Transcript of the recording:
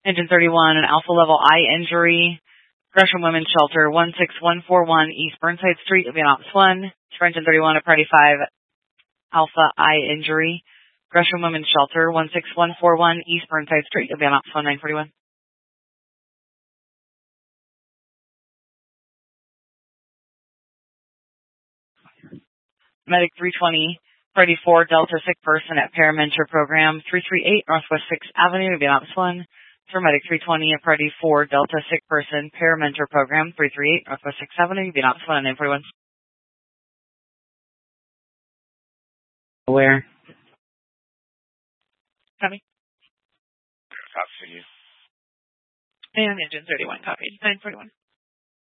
Engine 31, an Alpha Level eye injury. Gresham Women's Shelter, 16141 East Burnside Street, Avion Ops 1. For Engine 31, a Priority 5 Alpha eye injury. Gresham Women's Shelter, 16141 East Burnside Street, Avion Ops 1, 941. Medic 320, Priority 4 Delta sick person at Paramentor Program, 338 Northwest 6th Avenue, Avion Ops 1. For Medic 320, a Priority 4 Delta sick person, Paramentor Program, 338 Northwest 6th Avenue, Avion Ops 1, 941. Where? Copy. Copy. And Engine 31, copy. 941.